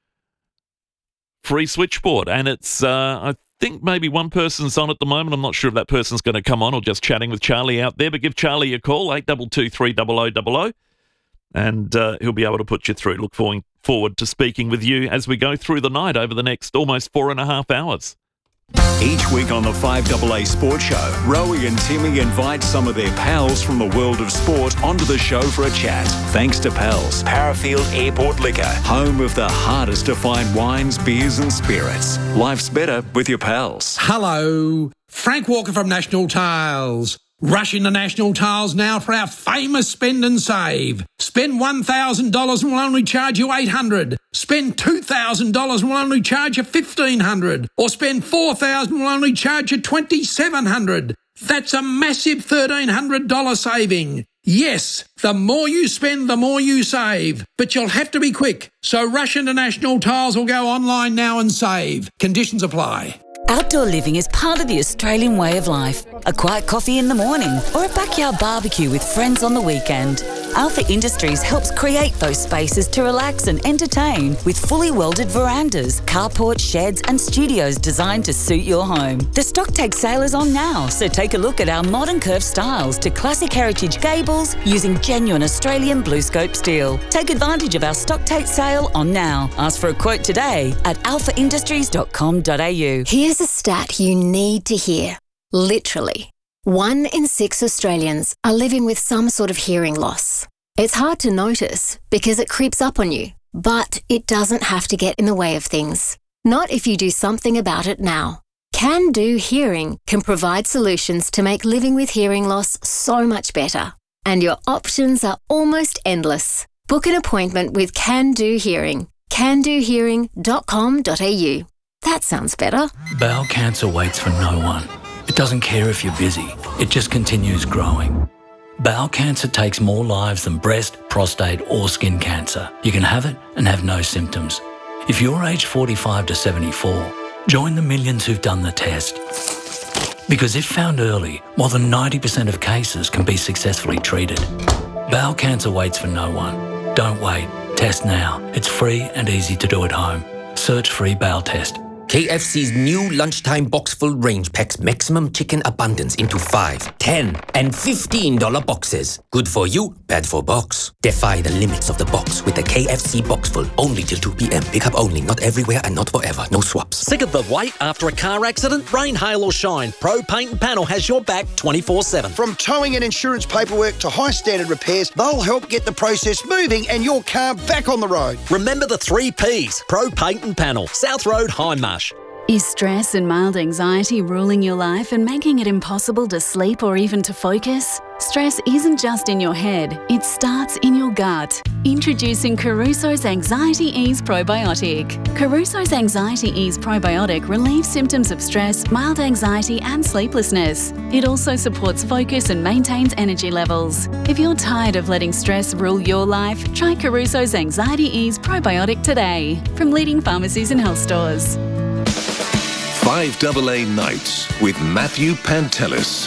Free switchboard, and it's, I think maybe one person's on at the moment. I'm not sure if that person's going to come on or just chatting with Charlie out there, but give Charlie a call, 8223 0000, and he'll be able to put you through. Look forward to speaking with you as we go through the night over the next almost 4.5 hours. Each week on the 5AA Sports Show, Rowie and Timmy invite some of their pals from the world of sport onto the show for a chat. Thanks to Pals, Parafield Airport Liquor, home of the hardest to find wines, beers and spirits. Life's better with your pals. Hello, Frank Walker from National Tiles. Rush into National Tiles now for our famous spend and save. Spend $1,000 and we'll only charge you $800. Spend $2,000 and we'll only charge you $1,500. Or spend $4,000 and we'll only charge you $2,700. That's a massive $1,300 saving. Yes, the more you spend, the more you save. But you'll have to be quick. So rush into National Tiles or go online now and save. Conditions apply. Outdoor living is part of the Australian way of life. A quiet coffee in the morning or a backyard barbecue with friends on the weekend. Alpha Industries helps create those spaces to relax and entertain with fully welded verandas, carports, sheds and studios designed to suit your home. The stock take sale is on now, so take a look at our modern curved styles to classic heritage gables using genuine Australian BlueScope steel. Take advantage of our stock take sale on now. Ask for a quote today at alphaindustries.com.au. Here's a stat you need to hear. Literally, 1 in 6 Australians are living with some sort of hearing loss. It's hard to notice because it creeps up on you, but it doesn't have to get in the way of things. Not if you do something about it now. Can Do Hearing can provide solutions to make living with hearing loss so much better. And your options are almost endless. Book an appointment with Can Do Hearing. candohearing.com.au. That sounds better. Bowel cancer waits for no one. It doesn't care if you're busy. It just continues growing. Bowel cancer takes more lives than breast, prostate or skin cancer. You can have it and have no symptoms. If you're aged 45 to 74, join the millions who've done the test. Because if found early, more than 90% of cases can be successfully treated. Bowel cancer waits for no one. Don't wait. Test now. It's free and easy to do at home. Search free bowel test. KFC's new lunchtime box full range packs maximum chicken abundance into 5, 10 and $15 boxes. Good for you, bad for box. Defy the limits of the box with the KFC box full. Only till 2 p.m. Pick up only, not everywhere and not forever. No swaps. Sick of the wait after a car accident? Rain, hail or shine, Pro Paint and Panel has your back 24/7. From towing and insurance paperwork to high standard repairs, they'll help get the process moving and your car back on the road. Remember the 3 Ps. Pro Paint and Panel, South Road, Hindmarsh. Is stress and mild anxiety ruling your life and making it impossible to sleep or even to focus? Stress isn't just in your head, it starts in your gut. Introducing Caruso's Anxiety Ease Probiotic. Caruso's Anxiety Ease Probiotic relieves symptoms of stress, mild anxiety and sleeplessness. It also supports focus and maintains energy levels. If you're tired of letting stress rule your life, try Caruso's Anxiety Ease Probiotic today from leading pharmacies and health stores. 5AA Nights with Matthew Pantelis.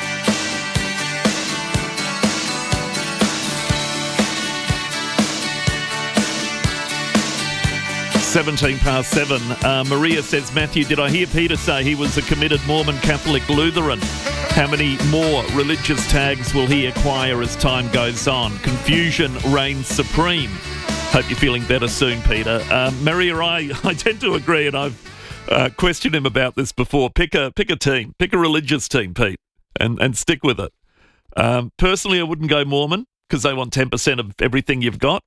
Seventeen past 7. Maria says, Matthew, did I hear Peter say he was a committed Mormon Catholic Lutheran? How many more religious tags will he acquire as time goes on? Confusion reigns supreme. Hope you're feeling better soon, Peter. Maria, I tend to agree, and I've questioned him about this before. Pick a team. Pick a religious team, Pete, and stick with it. Personally, I wouldn't go Mormon because they want 10% of everything you've got.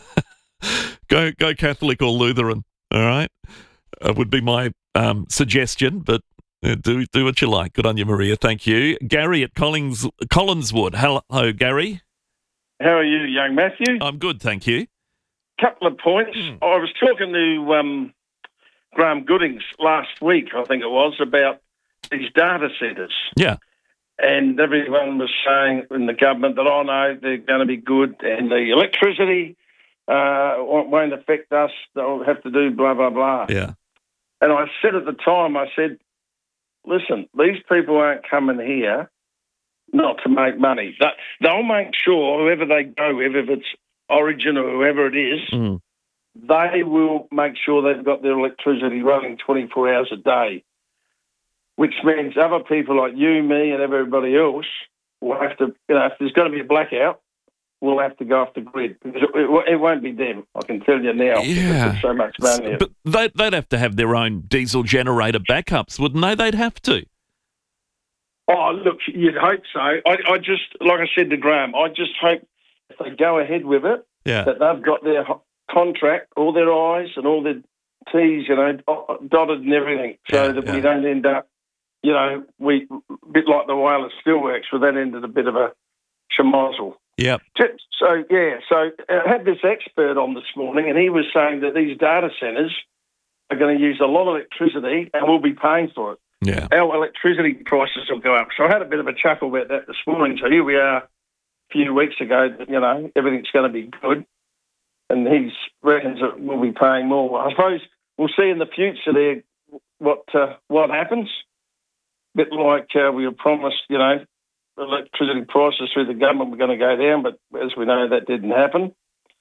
Go Catholic or Lutheran, all right? Would be my suggestion, but do what you like. Good on you, Maria. Thank you. Gary at Collinswood. Hello, Gary. How are you, young Matthew? I'm good, thank you. Couple of points. I was talking to Graham Goodings last week, I think it was, about these data centres. Yeah. And everyone was saying in the government that, oh, no, they're going to be good and the electricity won't affect us. They'll have to do blah, blah, blah. Yeah. And I said at the time, I said, listen, these people aren't coming here not to make money. They'll make sure whoever they go with, if it's Origin or whoever it is, they will make sure they've got their electricity running 24 hours a day, which means other people like you, me, and everybody else will have to, if there's going to be a blackout, we'll have to go off the grid. Because it won't be them, I can tell you now. Yeah. There's so much money. But they'd have to have their own diesel generator backups, wouldn't they? They'd have to. Oh, look, you'd hope so. I just, like I said to Graham, I just hope if they go ahead with it, that they've got their contract, all their I's and all their T's, dotted and everything, so that we don't end up, a bit like the wireless steelworks, where that ended a bit of a schmozzle. Yep. So I had this expert on this morning, and he was saying that these data centres are going to use a lot of electricity and we'll be paying for it. Yeah. Our electricity prices will go up. So I had a bit of a chuckle about that this morning. So here we are a few weeks ago, everything's going to be good. And he reckons that we'll be paying more. I suppose we'll see in the future there what happens. A bit like we were promised, electricity prices through the government were going to go down, but as we know, that didn't happen.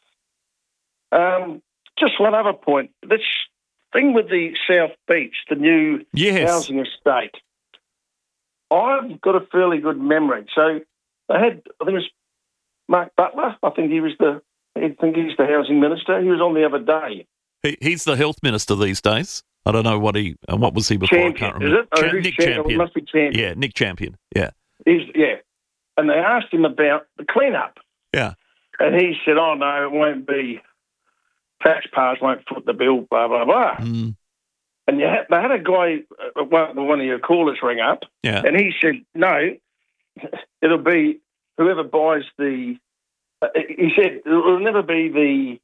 Just one other point. This thing with the South Beach, the new housing estate, I've got a fairly good memory. So they had, I think it was Mark Butler. I think he's the housing minister. He was on the other day. He's the health minister these days. I don't know what was he before? Champion, I can't remember. Is it? Nick Champion. It must be Champion. Yeah, Nick Champion. Yeah. And they asked him about the clean-up. Yeah. And he said, oh, no, it won't be, taxpayers won't foot the bill, blah, blah, blah. Mm. And they had a guy, one of your callers ring up, and he said, no, it'll be whoever buys the he said it will never be the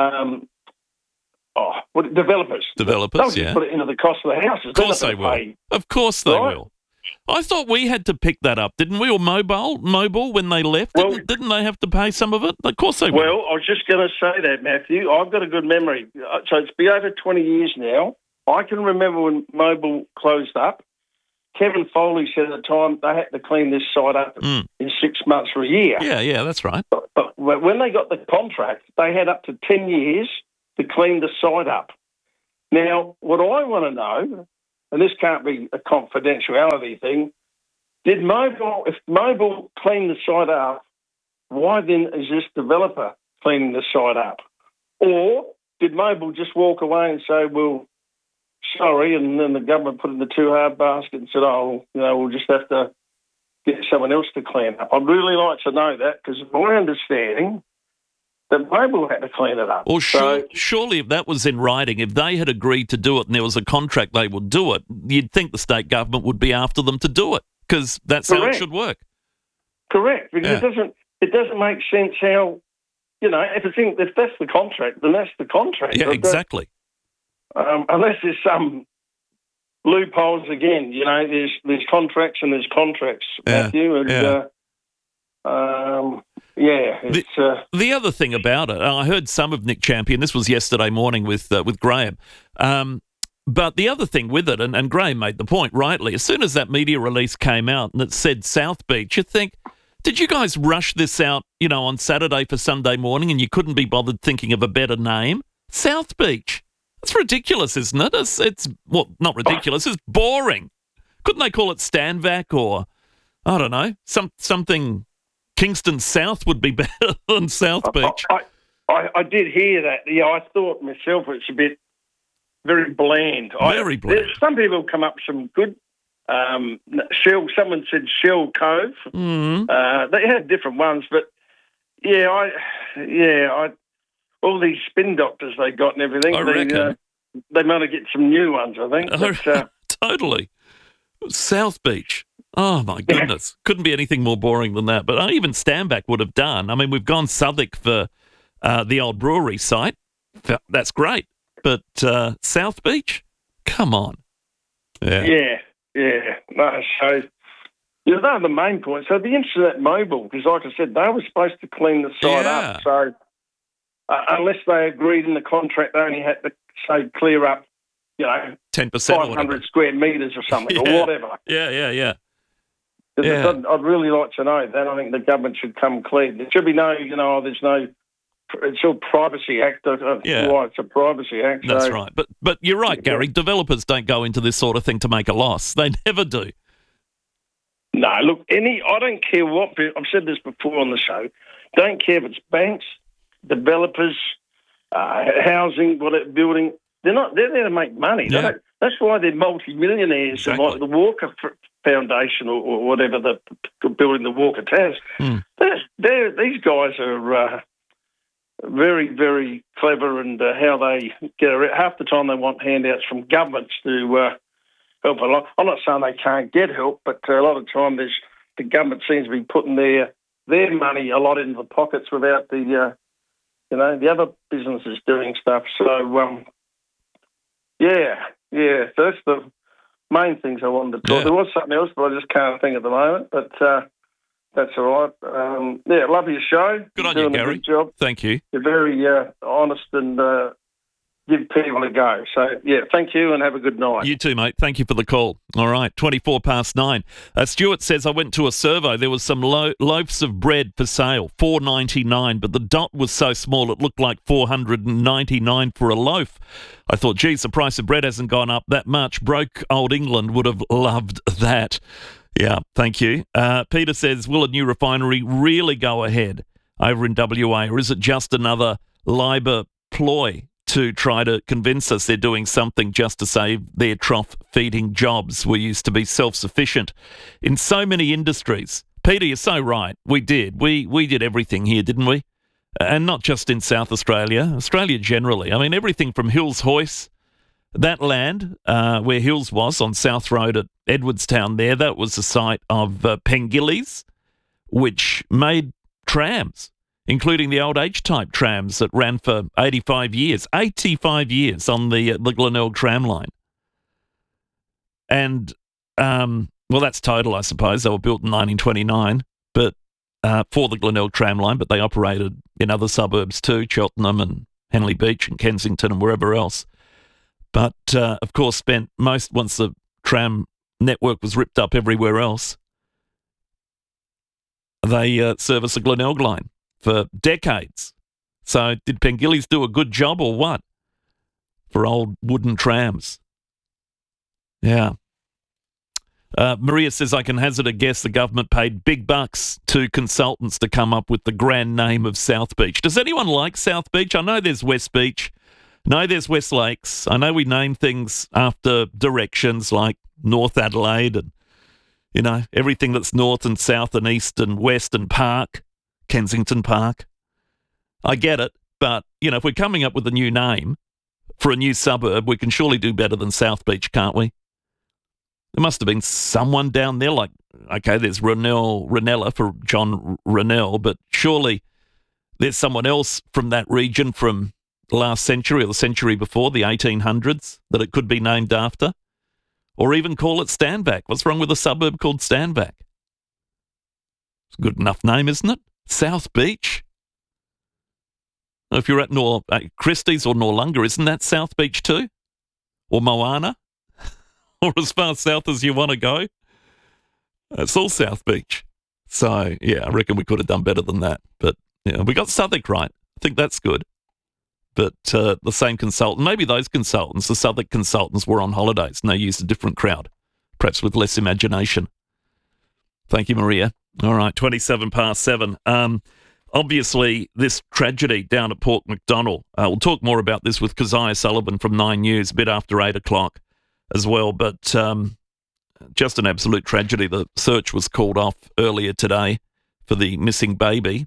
developers. Developers, They'll just yeah. put it into the cost of the houses. Of course they will. Of course they will. I thought we had to pick that up, didn't we? Or Mobile when they left, didn't they have to pay some of it? Of course they will. Well, I was just going to say that, Matthew. I've got a good memory. So it's been over 20 years now. I can remember when Mobile closed up. Kevin Foley said at the time they had to clean this site up in 6 months or a year. Yeah, that's right. But when they got the contract, they had up to 10 years to clean the site up. Now, what I want to know, and this can't be a confidentiality thing, if Mobile cleaned the site up, why then is this developer cleaning the site up? Or did Mobile just walk away and say, well, sorry, and then the government put it in the too hard basket and said, we'll just have to get someone else to clean up? I'd really like to know that, because my understanding that Mobile had to clean it up. Well, surely if that was in writing, if they had agreed to do it and there was a contract they would do it, you'd think the state government would be after them to do it, because that's how it should work. Correct, because it doesn't make sense how, if that's the contract, then that's the contract. Yeah, exactly. Unless there's some loopholes again, there's contracts and there's contracts, Matthew, and the other thing about it, I heard some of Nick Champion, this was yesterday morning with Graham, but the other thing with it, and Graham made the point rightly, as soon as that media release came out and it said South Beach, you think, did you guys rush this out, on Saturday for Sunday morning and you couldn't be bothered thinking of a better name? South Beach. It's ridiculous, isn't it? It's not ridiculous, it's boring. Couldn't they call it Stanvac or, I don't know, something... Kingston South would be better than South Beach. I did hear that. Yeah, I thought myself it's a bit very bland. Very bland. Some people come up with some good Shell. Someone said Shell Cove. Mm-hmm. They had different ones, but all these spin doctors they got and everything. I reckon they might get some new ones. I think. But, totally. South Beach. Oh, my goodness. Couldn't be anything more boring than that. But even Stanback would have done. I mean, we've gone Southwark for the old brewery site. That's great. But South Beach? Come on. Yeah. No, so, those are the main points. So it'd be interesting at Mobile, because like I said, they were supposed to clean the site up. So unless they agreed in the contract, they only had to, say, clear up, 10% 500 square metres or something, or whatever. Yeah. I'd really like to know that. I think the government should come clean. There should be no, there's no, it's all Privacy Act. Why it's a Privacy Act. That's right. But you're right, Gary. Developers don't go into this sort of thing to make a loss. They never do. No, look, I don't care what, I've said this before on the show, don't care if it's banks, developers, housing, building, they're there to make money. Yeah. That's why they're multi-millionaires, exactly. Like the Walker Foundation or whatever, building the Walker Towers. These guys are very, very clever, and how they get around. Half the time they want handouts from governments to help a lot. I'm not saying they can't get help, but a lot of time the government seems to be putting their money a lot into the pockets without the other businesses doing stuff. So so that's the main things I wanted to talk. There was something else, but I just can't think at the moment. But that's all right. Love your show. Good on you, Gary. Good job. Thank you. You're very honest and give people a go. So, thank you and have a good night. You too, mate. Thank you for the call. All right, 9:24. Stuart says, I went to a servo. There was some loaves of bread for sale, $4.99, but the dot was so small it looked like $4.99 for a loaf. I thought, geez, the price of bread hasn't gone up that much. Broke old England would have loved that. Yeah, thank you. Peter says, will a new refinery really go ahead over in WA, or is it just another Labor ploy to try to convince us they're doing something just to save their trough-feeding jobs? We used to be self-sufficient in so many industries. Peter, you're so right. We did. We did everything here, didn't we? And not just in South Australia, Australia generally. I mean, everything from Hills Hoist, that land where Hills was on South Road at Edwardstown there, that was the site of Pengillies, which made trams including the old H-type trams that ran for 85 years. 85 years on the Glenelg tram line. And, well, that's total, I suppose. They were built in 1929, but for the Glenelg tram line, but they operated in other suburbs too, Cheltenham and Henley Beach and Kensington and wherever else. But, of course, spent once the tram network was ripped up everywhere else, they serviced the Glenelg line for decades. So did Pengillies do a good job or what for old wooden trams? Yeah. Maria says, I can hazard a guess the government paid big bucks to consultants to come up with the grand name of South Beach. Does anyone like South Beach? I know there's West Beach. No, there's West Lakes. I know we name things after directions like North Adelaide and, you know, everything that's north and south and east and west and Park, Kensington Park. I get it, but, you know, if we're coming up with a new name for a new suburb, we can surely do better than South Beach, can't we? There must have been someone down there like, okay, there's Ranella for John Rennell, but surely there's someone else from that region from the last century or the century before, the 1800s, that it could be named after. Or even call it Stanback. What's wrong with a suburb called Stanback? It's a good enough name, isn't it? South Beach. If you're at Christie's or Noarlunga, isn't that South Beach too? Or Moana? Or as far south as you want to go. It's all South Beach. So, yeah, I reckon we could have done better than that. But, yeah, we got Southwark right. I think that's good. But the same consultant, maybe those consultants, the Southwark consultants, were on holidays and they used a different crowd, perhaps with less imagination. Thank you, Maria. All right, 7:27. Obviously, this tragedy down at Port MacDonnell, we'll talk more about this with Keziah Sullivan from 9 News a bit after 8 o'clock as well, but just an absolute tragedy. The search was called off earlier today for the missing baby,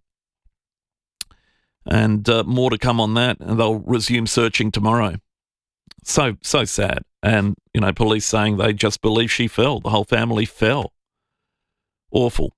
and more to come on that, and they'll resume searching tomorrow. So sad. And, you know, police saying they just believe she fell. The whole family fell. Awful.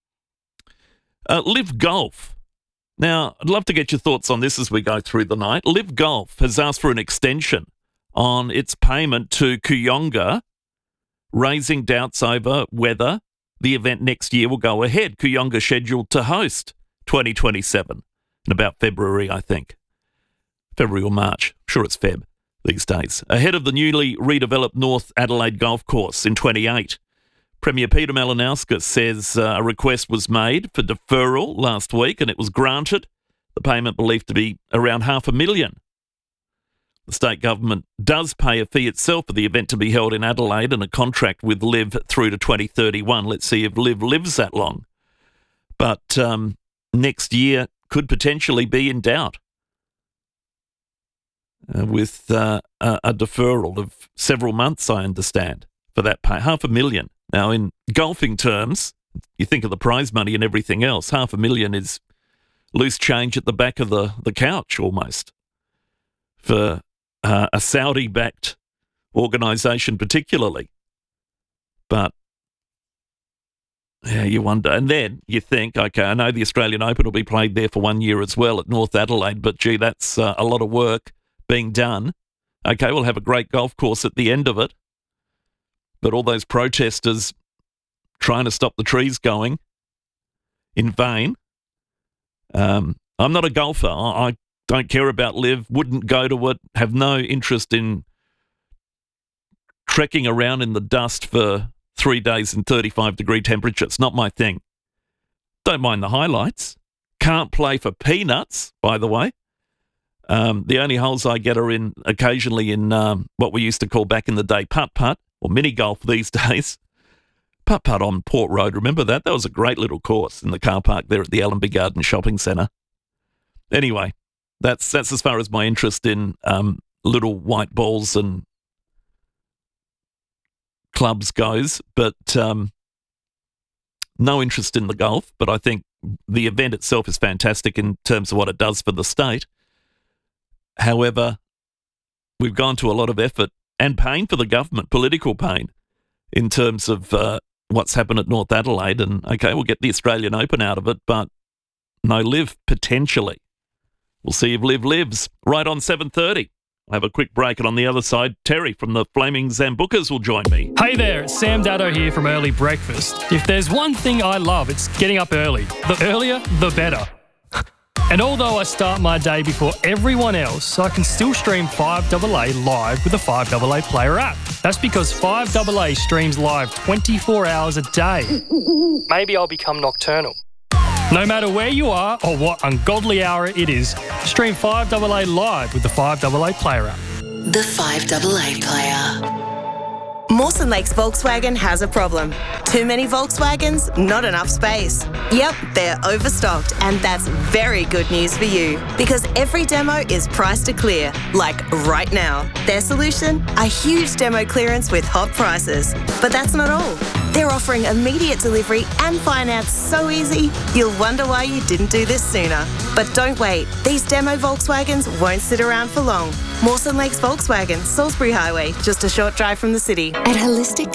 Live Golf. Now, I'd love to get your thoughts on this as we go through the night. Live Golf has asked for an extension on its payment to Kooyonga, raising doubts over whether the event next year will go ahead. Kooyonga scheduled to host 2027 in about February, I think. February or March. I'm sure it's Feb these days. Ahead of the newly redeveloped North Adelaide Golf Course in 28. Premier Peter Malinauskas says a request was made for deferral last week and it was granted. The payment believed to be around $500,000. The state government does pay a fee itself for the event to be held in Adelaide and a contract with Liv through to 2031. Let's see if Liv lives that long. But next year could potentially be in doubt with a deferral of several months, I understand, for that pay. $500,000. Now, in golfing terms, you think of the prize money and everything else, $500,000 is loose change at the back of the couch almost for a Saudi-backed organisation particularly. But, yeah, you wonder. And then you think, okay, I know the Australian Open will be played there for 1 year as well at North Adelaide, but, gee, that's a lot of work being done. Okay, we'll have a great golf course at the end of it. But all those protesters trying to stop the trees going in vain. I'm not a golfer. I don't care about Liv, wouldn't go to it, have no interest in trekking around in the dust for 3 days in 35-degree temperatures. Not my thing. Don't mind the highlights. Can't play for peanuts, by the way. The only holes I get are occasionally in what we used to call back in the day putt-putt, or mini golf these days. Putt-putt on Port Road, remember that? That was a great little course in the car park there at the Allenby Garden Shopping Centre. Anyway, that's as far as my interest in little white balls and clubs goes, but no interest in the golf. But I think the event itself is fantastic in terms of what it does for the state. However, we've gone to a lot of effort and pain for the government, political pain, in terms of what's happened at North Adelaide. And, okay, we'll get the Australian Open out of it, but No, live potentially. We'll see if Liv lives. Right on 7:30. I'll have a quick break, and on the other side, Terry from the Flaming Zambucas will join me. Hey there, it's Sam Daddo here from Early Breakfast. If there's one thing I love, it's getting up early. The earlier, the better. And although I start my day before everyone else, I can still stream 5AA live with the 5AA Player app. That's because 5AA streams live 24 hours a day. Maybe I'll become nocturnal. No matter where you are or what ungodly hour it is, stream 5AA live with the 5AA Player app. The 5AA Player. Mawson Lakes Volkswagen has a problem. Too many Volkswagens, not enough space. Yep, they're overstocked, and that's very good news for you because every demo is priced to clear, like right now. Their solution? A huge demo clearance with hot prices. But that's not all. They're offering immediate delivery and finance so easy, you'll wonder why you didn't do this sooner. But don't wait. These demo Volkswagens won't sit around for long. Mawson Lakes Volkswagen, Salisbury Highway, just a short drive from the city. At Holistic